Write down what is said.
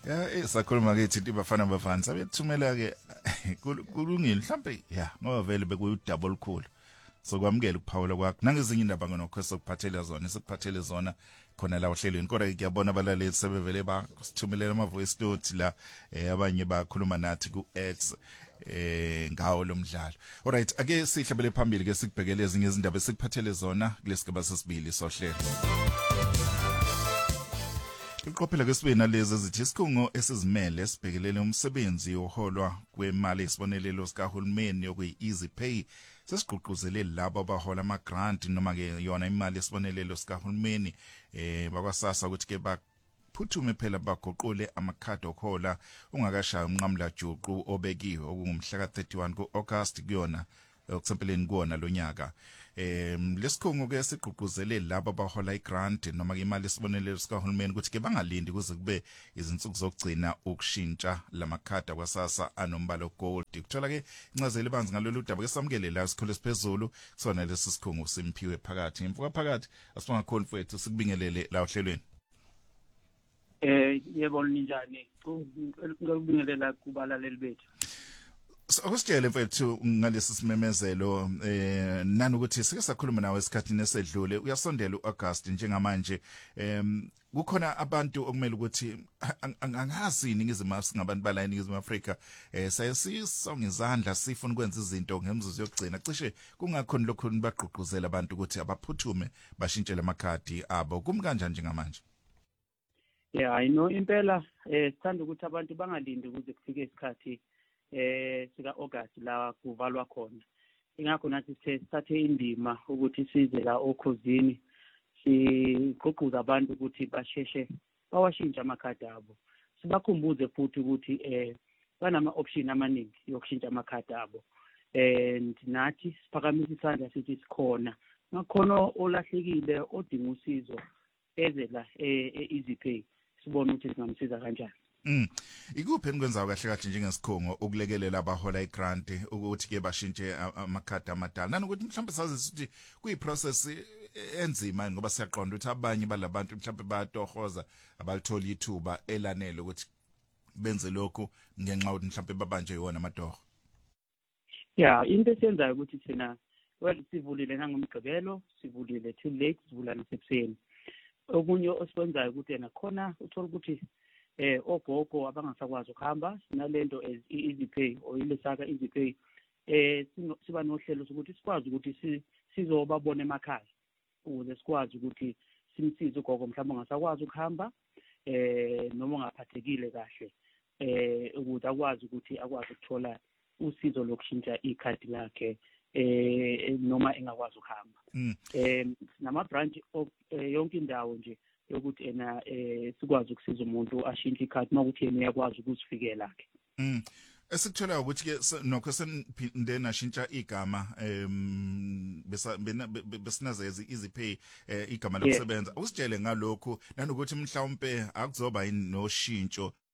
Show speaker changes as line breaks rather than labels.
Ya sakhuluma ke ithi bafana bafana sabethumela ke kulungile mhlambe ya ngoba vele bekuyi double cool sokwamukela ukuphawula kwakho nangezinye indaba ngonokho sokuphathela zona sikuphathele zona khona la ohlelweni kodwa ngiyabona abalaleli sebevele basithumelela ama voice note la abanye bakhuluma nathi ku X ngawo lo mdlalo. Alright, ake sihlabele phambili ke sikubhekele ezinye izindaba esikuphathele zona kulesigaba sesibili sohlelo. Iqophela kwesibili nalezi ezithi isikhungo esizimele sibhekelele umsebenzi oholwa kwemali esibonelelo sikahulumeni yokuyi-Easy Pay sesigqugquzele labo abahola ama-grant noma ke yona imali esibonelelo sikahulumeni bakwasasa ukuthi ke baphuthume phela bagoqule amakhadi okhola ungakashaya umnqamula juqu obekiwe okungumhla ka-31 ku-August kuyona okusempeleni kuona lo nyaka. Lesikhungo ke sigqugquzele labo abahola igrant noma ke imali esibonelelo sikahulumeni ukuthi ke bangalindi kuze kube izinsuku zokugcina ukushintsha lamakhadi akwasasa anombala gold. Kuthola ke incazelo ebanzi ngalolu daba ke samukele la isikhole esiphezulu kusona lesi sikhungo simphiwe phakathi imfuka phakathi asibangakhona mfowethu sikubingelele la ohlelweni.
Yebo ninjani ngikubingelela kubalaleli bethu.
Akusitshele mfethu ngalesi simemezelo nani ukuthi sike sakhuluma nawe esikhathini esedlule uyasondela uAugust njengamanje kukhona abantu okumele ukuthi angazi iningizimu singabantu bala iningizimu Afrika sayisonga izandla sifuna ukwenza izinto ngemzuzu yokugcina cishe kungakhona lokho nibagqugquzela abantu ukuthi abaphuthume bashintshele amakhadi abo kumkanjani njengamanje.
Yeah, I know impela sithanda ukuthi abantu bangalindi ukuze kufike isikhathi sika August la kuvalwa khona. Ingakho nathi sithathe indima ukuthi size la okhosini sigqugquza abantu ukuthi basheshe bawashintshe amakhadi abo. Sibakhumbuze futhi ukuthi banama option amaningi yokushintsha amakhadi abo. And nathi siphakamisa isandla sithi sikhona. Ngakhona olahlekile odinga usizo ezela easy pay. Sibone ukuthi singamsiza kanjani.
Ikuphi enikwenzayo kahle kahle njengesikhungo ukulekelela abahola igrant ukuthi ke bashintshe amakhadi amadala nanokuthi mhlawumbe sazi ukuthi kuyiprocess enzima ngoba siyaqonda ukuthi abanye balabantu mhlawumbe bayatohoza abalithola ithuba elanele ukuthi benze lokho ngenxa ukuthi mhlawumbe babanje yona amadoho.
Yeah, into esenzayo ukuthi thina sivulile nangomgqibelo sivulile too late sivula nasekuseni. Okunye osikwenzayo ukuthi yena khona uthola ukuthi ogogo abangasakwazi ukuhamba sinalento as easy pay oyilesaka easy pay siba nohlelo sokuthi sikwazi ukuthi sizobabona emakhaya ukuze sikwazi ukuthi simsize ugogo mhlawumbe ongasakwazi ukuhamba noma ongaphathekile kahle ukuze akwazi ukuthi akwazi ukuthola usizo lokushintsha ikhadi lakhe noma engakwazi ukuhamba. Nama branch yonke indawo nje yokuthi ena sikwazi ukusiza umuntu ashintshe ikhadi makuthi yena uyakwazi ukuzifikela ke.
Esikuthola ukuthi ke nokho seninde nashintsha igama besinazeza easy pay igama lokusebenza usitshele ngalokho nanokuthi mhlawumbe akuzoba noshintsho